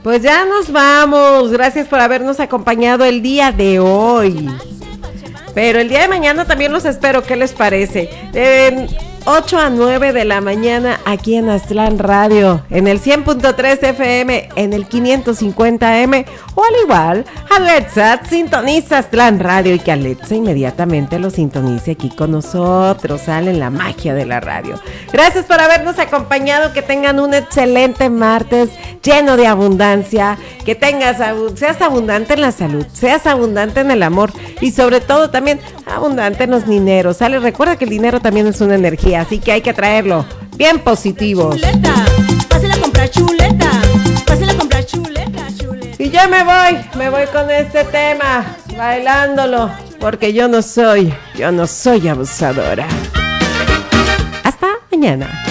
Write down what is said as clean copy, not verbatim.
Pues ya nos vamos. Gracias por habernos acompañado el día de hoy. Pero el día de mañana también los espero. ¿Qué les parece? 8 a 9 de la mañana aquí en Aztlán Radio, en el 100.3 FM, en el 550M, o al igual, Alexa sintoniza Aztlán Radio y que Alexa inmediatamente lo sintonice aquí con nosotros. Sale la magia de la radio. Gracias por habernos acompañado, que tengan un excelente martes lleno de abundancia, que seas abundante en la salud, seas abundante en el amor y sobre todo también abundante en los dineros, ¿sale? Recuerda que el dinero también es una energía, así que hay que traerlo bien positivo. Chuleta, pásale a comprar chuleta, pásale a comprar chuleta, chuleta. Y ya me voy con este tema, bailándolo, porque yo no soy abusadora. Hasta mañana.